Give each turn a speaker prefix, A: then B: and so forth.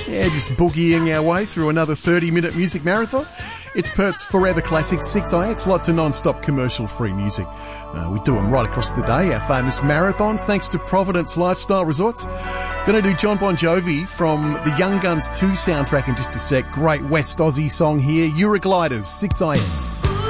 A: Yeah, just boogieing our way through another 30-minute music marathon. It's Perth's Forever Classic 6IX, lots of non-stop commercial-free music. We do them right across the day, our famous marathons, thanks to Providence Lifestyle Resorts. Going to do John Bon Jovi from the Young Guns 2 soundtrack in just a sec. Great West Aussie song here, Eurogliders 6IX.